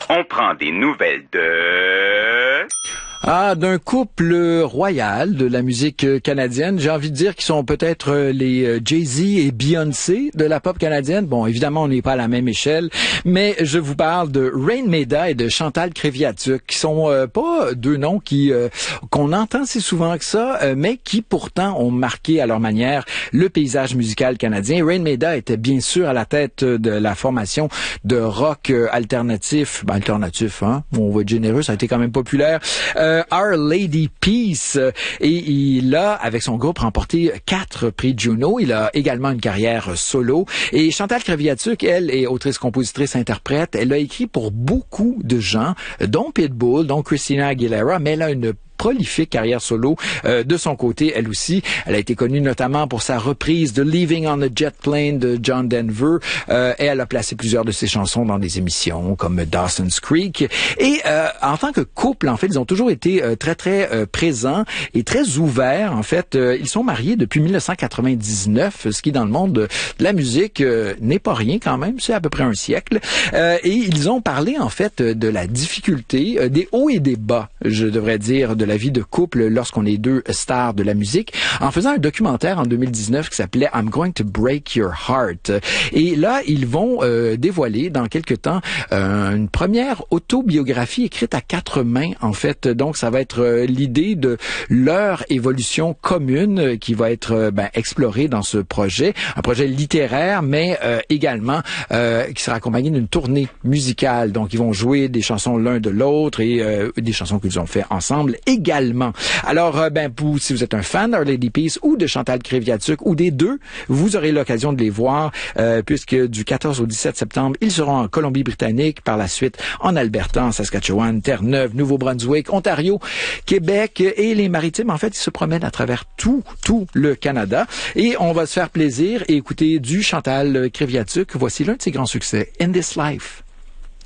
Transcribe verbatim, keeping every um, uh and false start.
On prend des nouvelles de... Ah, d'un couple royal de la musique canadienne. J'ai envie de dire qu'ils sont peut-être les Jay-Z et Beyoncé de la pop canadienne. Bon, évidemment, on n'est pas à la même échelle, mais je vous parle de Rain Maida et de Chantal Kreviazuk, qui sont euh, pas deux noms qui euh, qu'on entend si souvent que ça, euh, mais qui pourtant ont marqué à leur manière le paysage musical canadien. Rain Maida était bien sûr à la tête de la formation de rock alternatif, ben, alternatif, hein, on va être généreux, ça a été quand même populaire. Euh, Our Lady Peace, et il a, avec son groupe, remporté quatre prix Juno. Il a également une carrière solo. Et Chantal Kreviazuk, elle, est autrice, compositrice, interprète. Elle a écrit pour beaucoup de gens, dont Pitbull, dont Christina Aguilera, mais elle a une prolifique carrière solo euh, de son côté, elle aussi. Elle a été connue notamment pour sa reprise de Leaving on a Jet Plane de John Denver, euh, et elle a placé plusieurs de ses chansons dans des émissions comme Dawson's Creek. Et euh, en tant que couple, en fait, ils ont toujours été euh, très, très euh, présents et très ouverts. En fait, euh, ils sont mariés depuis dix-neuf cent quatre-vingt-dix-neuf, ce qui, dans le monde de, de la musique, euh, n'est pas rien quand même. C'est à peu près un siècle. Euh, et ils ont parlé, en fait, de la difficulté, euh, des hauts et des bas, je devrais dire, de la vie de couple lorsqu'on est deux stars de la musique, en faisant un documentaire en deux mille dix-neuf qui s'appelait I'm Going to Break Your Heart. Et là, ils vont euh, dévoiler dans quelques temps euh, une première autobiographie écrite à quatre mains, en fait. Donc, ça va être euh, l'idée de leur évolution commune qui va être euh, ben, explorée dans ce projet. Un projet littéraire, mais euh, également euh, qui sera accompagné d'une tournée musicale. Donc, ils vont jouer des chansons l'un de l'autre et euh, des chansons qu'ils ont fait ensemble également. Alors, euh, ben, vous, si vous êtes un fan d'Our Lady Peace ou de Chantal Kreviazuk ou des deux, vous aurez l'occasion de les voir euh, puisque du quatorze au dix-sept septembre, ils seront en Colombie-Britannique, par la suite en Alberta, en Saskatchewan, Terre-Neuve, Nouveau-Brunswick, Ontario, Québec et les Maritimes. En fait, ils se promènent à travers tout, tout le Canada et on va se faire plaisir et écouter du Chantal Kreviazuk. Voici l'un de ses grands succès, In This Life.